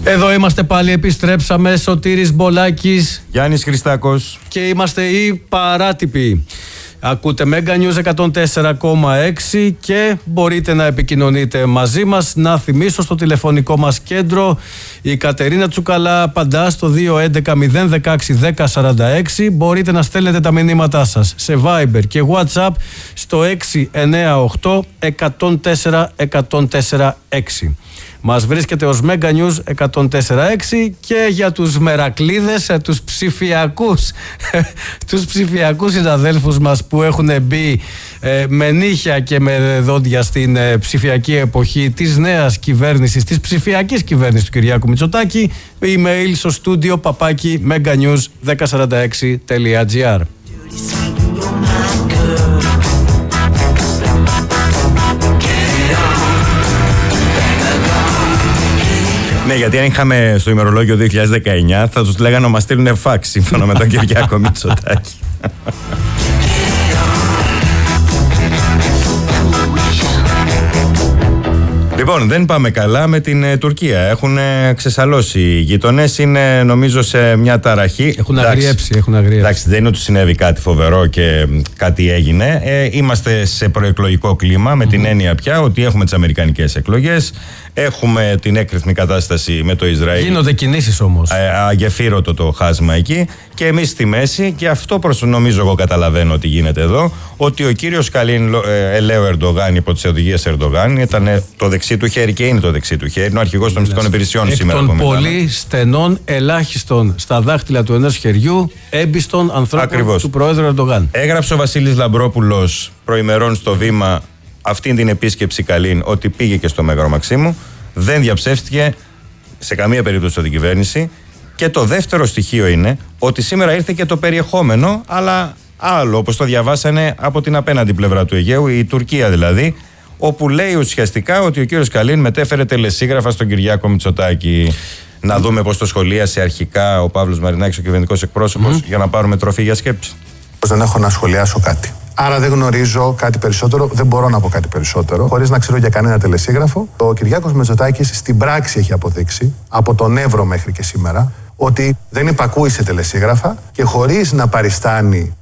Εδώ είμαστε πάλι, επιστρέψαμε. Σωτήρης Μπολάκης, Γιάννης Χριστάκος. Και είμαστε οι παράτυποι. Ακούτε Mega News 104,6 και μπορείτε να επικοινωνείτε μαζί μας. Να θυμίσω στο τηλεφωνικό μας κέντρο, η Κατερίνα Τσουκαλά απαντά στο 211-016-1046. Μπορείτε να στέλνετε τα μηνύματά σας σε Viber και WhatsApp στο 698 104 104 6. Μας βρίσκεται ως Mega News 104,6 και για τους μερακλείδες, τους ψηφιακούς συναδέλφους μας που έχουν μπει με νύχια και με δόντια στην ψηφιακή εποχή της νέας κυβέρνησης, της ψηφιακής κυβέρνησης του Κυριάκου Μητσοτάκη, email στο στούντιο @meganews1046.gr. Ναι, γιατί αν είχαμε στο ημερολόγιο 2019 θα τους λέγανε να μας στείλουν φαξ σύμφωνα με τον Κυριάκο Μητσοτάκη. Λοιπόν, δεν πάμε καλά με την Τουρκία. Έχουν ξεσαλώσει οι γείτονες, είναι νομίζω σε μια ταραχή. Έχουν αγριέψει. Εντάξει, δεν είναι ότι συνέβη κάτι φοβερό και κάτι έγινε. Είμαστε σε προεκλογικό κλίμα, με την έννοια πια ότι έχουμε τις αμερικανικές εκλογές, έχουμε την έκρηθμη κατάσταση με το Ισραήλ. Γίνονται κινήσεις όμως. Αγεφύρωτο το χάσμα εκεί και εμείς στη μέση, και αυτό νομίζω εγώ καταλαβαίνω ότι γίνεται εδώ, ότι ο κύριος Καλίν Ελέο Ερντογάν, υπό τις οδηγίες Ερντογάν, ήταν το δεξί του χέρι και είναι το δεξί του χέρι. Είναι ο αρχηγός των μυστικών υπηρεσιών σήμερα. Εκ των πολύ στενών, ελάχιστον στα δάχτυλα του ενός χεριού, έμπιστων ανθρώπων του Προέδρου Ερντογάν. Έγραψε ο Βασίλης Λαμπρόπουλος προημερών στο Βήμα αυτήν την επίσκεψη Καλίν ότι πήγε και στο Μέγαρο Μαξίμου. Δεν διαψεύστηκε σε καμία περίπτωση από την κυβέρνηση. Και το δεύτερο στοιχείο είναι ότι σήμερα ήρθε και το περιεχόμενο, αλλά άλλο, όπως το διαβάσανε από την απέναντι πλευρά του Αιγαίου, η Τουρκία δηλαδή, όπου λέει ουσιαστικά ότι ο κύριος Καλίν μετέφερε τελεσίγραφα στον Κυριάκο Μητσοτάκη. Να δούμε πώς το σχολίασε αρχικά ο Παύλος Μαρινάκης, ο κυβερνητικός εκπρόσωπος, για να πάρουμε τροφή για σκέψη. Δεν έχω να σχολιάσω κάτι. Άρα δεν γνωρίζω κάτι περισσότερο, δεν μπορώ να πω κάτι περισσότερο, χωρίς να ξέρω για κανένα τελεσίγραφο. Ο Κυριάκος Μητσοτάκης στην πράξη έχει αποδείξει, από τον Εύρο μέχρι και σήμερα, ότι δεν υπακούει σε τελεσίγραφα και χωρίς να παριστάνει